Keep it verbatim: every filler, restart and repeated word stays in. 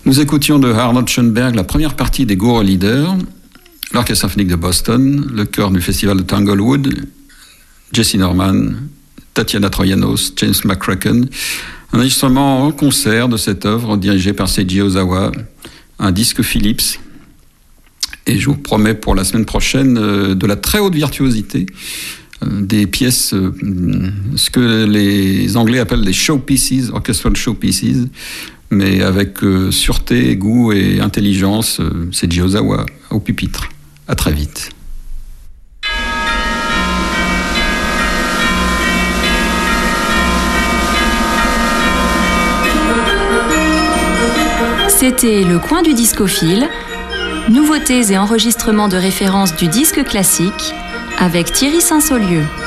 Nous écoutions de Arnold Schoenberg la première partie des Gour Leaders, l'Orchestre symphonique de Boston, le chœur du festival de Tanglewood, Jesse Norman, Tatiana Troyanos, James McCracken, un enregistrement en concert de cette œuvre dirigée par Seiji Ozawa, un disque Philips. Et je vous promets pour la semaine prochaine euh, de la très haute virtuosité, euh, des pièces, euh, ce que les Anglais appellent des showpieces, orchestral showpieces, mais avec euh, sûreté, goût et intelligence. Euh, Seiji Ozawa au pupitre. À très vite. C'était Le Coin du Discophile, nouveautés et enregistrements de référence du disque classique avec Thierry Saint-Saulieu.